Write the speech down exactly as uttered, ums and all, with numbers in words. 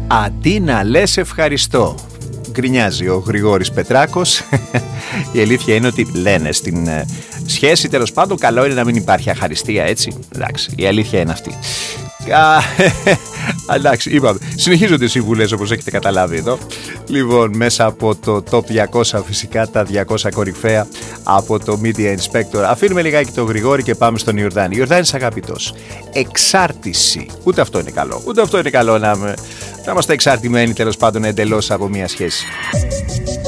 Αντί να λες ευχαριστώ, γκρινιάζει ο Γρηγόρης Πετράκος. Η αλήθεια είναι ότι λένε στην ε, σχέση, τέλος πάντων, καλό είναι να μην υπάρχει αχαριστία, έτσι. Εντάξει, η αλήθεια είναι αυτή. Εντάξει, είπαμε. Συνεχίζονται οι συμβουλές, όπως έχετε καταλάβει εδώ. Λοιπόν, μέσα από το Top διακόσια, φυσικά τα διακόσια κορυφαία από το Media Inspector. Αφήνουμε λιγάκι τον Γρηγόρη και πάμε στον Ιορδάνη. Ιορδάνης αγαπητός. Εξάρτηση. Ούτε αυτό είναι καλό. Ούτε αυτό είναι καλό να, να είμαστε εξαρτημένοι, τέλος πάντων, εντελώς από μια σχέση.